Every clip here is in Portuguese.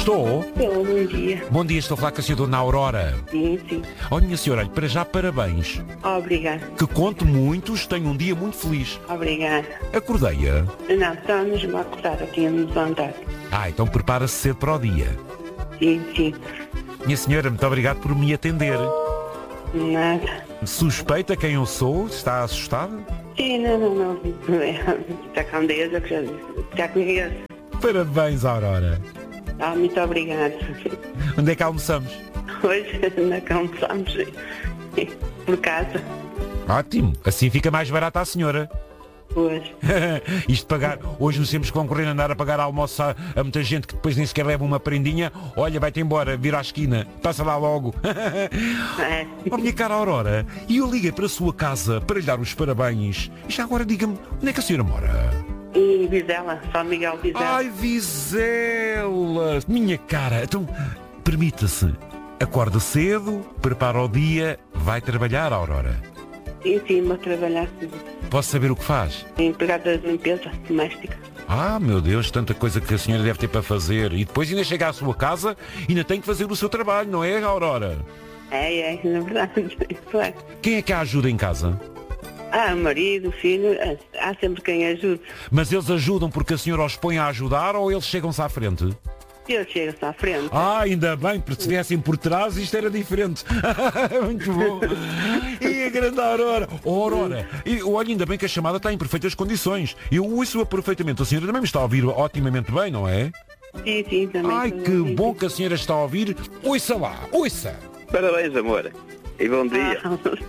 Estou? Estou, bom dia. Bom dia, estou a falar com a senhora Dona Aurora. Sim, sim. Oh, minha senhora, olha, para já parabéns. Obrigada. Que conte muitos, tenho um dia muito feliz. Obrigada. Acordei-a? Não, estávamos a acordar, tínhamos levantado. Então prepara-se cedo para o dia. Sim, sim. Minha senhora, muito obrigado por me atender. Nada. Suspeita quem eu sou? Está assustada? Sim, não. Está com Deus, eu já conheço. Parabéns, Aurora. Muito obrigada. Onde é que almoçamos? Hoje não almoçamos por casa. Ótimo, assim fica mais barata a senhora. Hoje. Isto de pagar, hoje nos temos que concorrer a andar a pagar almoço a muita gente que depois nem sequer leva uma prendinha. Olha, vai-te embora, vira à esquina, passa lá logo. É. Oh, minha cara Aurora, e eu liguei para a sua casa para lhe dar os parabéns. E já agora diga-me, onde é que a senhora mora? E Vizela, São Miguel Vizela. Ai, Vizela! Minha cara, então, permita-se, acorda cedo, prepara o dia, vai trabalhar, Aurora. Sim, vou trabalhar. Posso saber o que faz? Empregada de limpeza doméstica. Meu Deus, tanta coisa que a senhora deve ter para fazer. E depois ainda chega à sua casa e ainda tem que fazer o seu trabalho, não é, Aurora? É, na verdade. Claro. Quem é que a ajuda em casa? O marido, o filho, há sempre quem ajude. Mas eles ajudam porque a senhora os põe a ajudar ou eles chegam-se à frente? Eu chego-se à frente. Ainda bem, porque se viessem por trás isto era diferente. Muito bom. E a grande Aurora. Aurora, olha, ainda bem que a chamada está em perfeitas condições. Eu ouço-a perfeitamente. A senhora também me está a ouvir otimamente bem, não é? Sim, também. Ai, que bom que a senhora está a ouvir. Ouça lá, ouça. Parabéns, amor. E bom dia.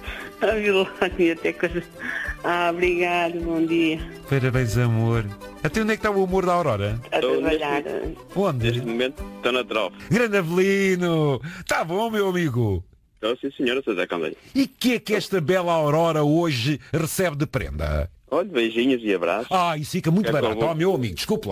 Vilónia, até coisa. Obrigado, bom dia. Parabéns, amor. Até onde é que está o amor da Aurora? A trabalhar. Onde? Neste momento estou na trofa. Grande Avelino. Está bom, meu amigo? Estou sim, senhora, sou Zé Candeia. E que é que esta bela Aurora hoje recebe de prenda? Olha, beijinhos e abraços. Isso fica muito barato. Meu amigo, desculpe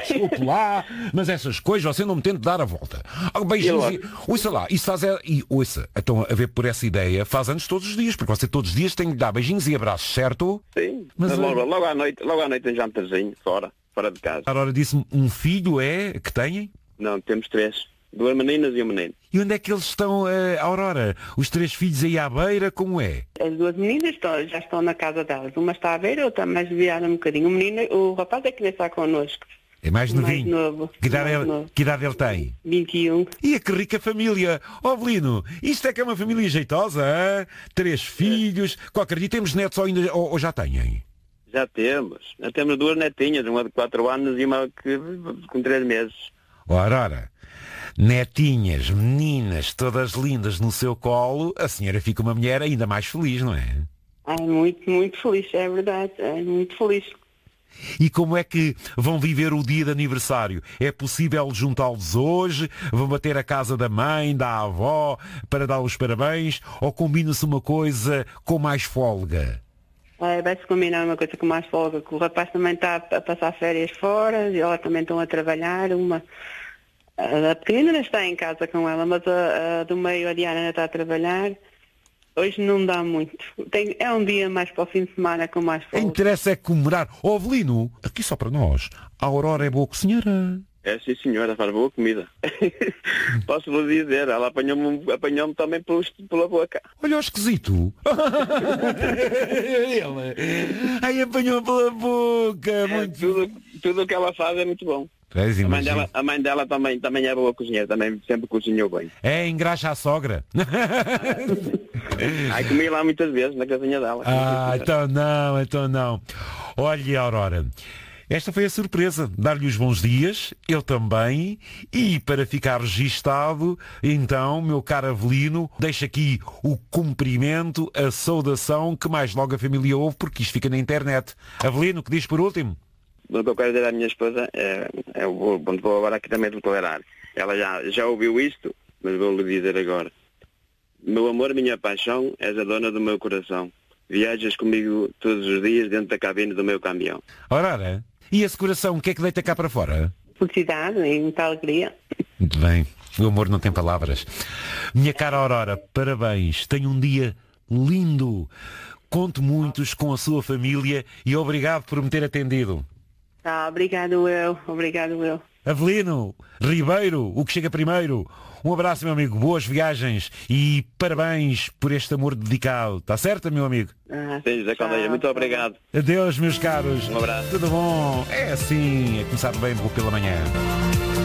lá, mas essas coisas você não me tente dar a volta. Beijinhos ouça lá, isso faz ouça, então a ver por essa ideia, faz anos todos os dias, porque você todos os dias tem de dar beijinhos e abraços, certo? Sim, mas logo à noite um jantarzinho, fora de casa. A Aurora disse-me, um filho que têm? Não, temos 3. 2 meninas e um menino. E onde é que eles estão, Aurora? Os 3 filhos aí à beira, como é? As 2 meninas já estão na casa delas. Uma está à beira, outra mais desviada um bocadinho. O rapaz é que está connosco. É mais novinho. Mais novo. Que idade ele tem? 21. E que rica família. Avelino, isto é que é uma família jeitosa, hein? 3 filhos. Qualquer dia temos netos ou já têm? Já temos 2 netinhas, uma de 4 anos e uma com 3 meses. Ora, netinhas, meninas, todas lindas no seu colo, a senhora fica uma mulher ainda mais feliz, não é? Muito, muito feliz, é verdade. Muito feliz. E como é que vão viver o dia de aniversário? É possível juntá-los hoje? Vão bater a casa da mãe, da avó, para dar os parabéns? Ou combina-se uma coisa com mais folga? Vai-se combinar uma coisa com mais folga, que o rapaz também está a passar férias fora, e ela também estão a trabalhar. A pequena ainda está em casa com ela, mas a do meio, a Diana, ainda está a trabalhar. Hoje não dá muito. É um dia mais para o fim de semana com mais folga. Interessa é comemorar. Avelino, aqui só para nós, a Aurora é boa cozinheira. É sim, senhora, faz boa comida. Posso lhe dizer, ela apanhou-me também pela boca. Olha o esquisito. Ele apanhou pela boca. Muito... Tudo o que ela faz é muito bom. A mãe dela também é boa cozinheira, também sempre cozinhou bem. Engraxa a sogra. Comi lá muitas vezes na casinha dela. Então não. Olha, Aurora, esta foi a surpresa, dar-lhe os bons dias, eu também, e para ficar registado, então, meu caro Avelino, deixo aqui o cumprimento, a saudação que mais logo a família ouve, porque isto fica na internet. Avelino, que diz por último? O que eu quero dizer à minha esposa vou agora aqui também declarar. Ela já ouviu isto, mas vou-lhe dizer agora. Meu amor, minha paixão, és a dona do meu coração. Viajas comigo todos os dias dentro da cabine do meu caminhão. Ora, e esse coração, o que é que deita cá para fora? Felicidade e muita alegria. Muito bem, o amor não tem palavras. Minha cara Aurora, parabéns, tenha um dia lindo. Conto muitos com a sua família e obrigado por me ter atendido. Obrigado eu. Avelino, Ribeiro, o que chega primeiro. Um abraço, meu amigo, boas viagens e parabéns por este amor dedicado. Está certo, meu amigo? Sim, José Caldeira, muito obrigado. Adeus, meus caros. Um abraço. Tudo bom? É assim, é começar bem pela manhã.